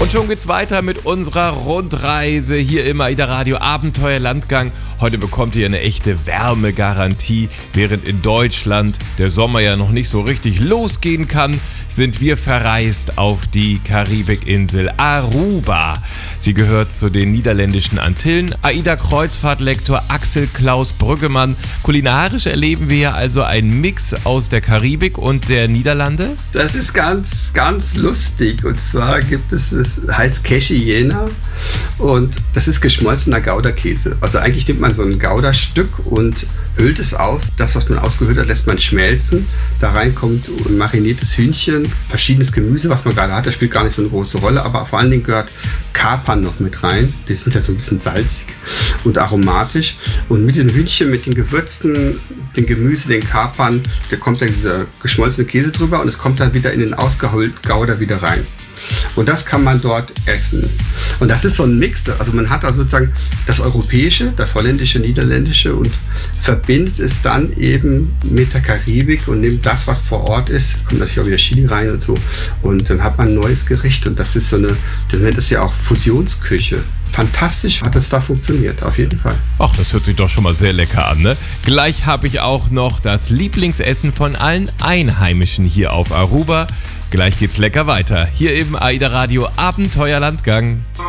Und schon geht's weiter mit unserer Rundreise hier im AIDA Radio Abenteuerlandgang. Heute bekommt ihr eine echte Wärmegarantie. Während in Deutschland der Sommer ja noch nicht so richtig losgehen kann, sind wir verreist auf die Karibikinsel Aruba. Sie gehört zu den niederländischen Antillen. AIDA-Kreuzfahrtlektor Axel Klaus Brüggemann. Kulinarisch erleben wir ja also einen Mix aus der Karibik und der Niederlande. Das ist ganz, ganz lustig. Und zwar gibt es, das heißt Cajillena und das ist geschmolzener Gouda-Käse. Also eigentlich nimmt man so ein Gouda-Stück und hüllt es aus. Das, was man ausgehöhlt hat, lässt man schmelzen. Da rein kommt mariniertes Hühnchen, verschiedenes Gemüse, was man gerade hat. Das spielt gar nicht so eine große Rolle, aber vor allen Dingen gehört Kapern noch mit rein. Die sind ja so ein bisschen salzig und aromatisch. Und mit dem Hühnchen, mit den Gewürzen, dem Gemüse, den Kapern, da kommt dann dieser geschmolzene Käse drüber und es kommt dann wieder in den ausgehöhlten Gouda wieder rein. Und das kann man dort essen. Und das ist so ein Mix. Also man hat also sozusagen das Europäische, das Holländische, Niederländische und verbindet es dann eben mit der Karibik und nimmt das, was vor Ort ist. Kommt natürlich auch wieder Chili rein und so. Und dann hat man ein neues Gericht. Und das ist so eine, dann nennt es ja auch Fusionsküche. Fantastisch hat das da funktioniert, auf jeden Fall. Ach, das hört sich doch schon mal sehr lecker an, ne? Gleich habe ich auch noch das Lieblingsessen von allen Einheimischen hier auf Aruba. Gleich geht's lecker weiter. Hier im AIDA Radio Abenteuerlandgang.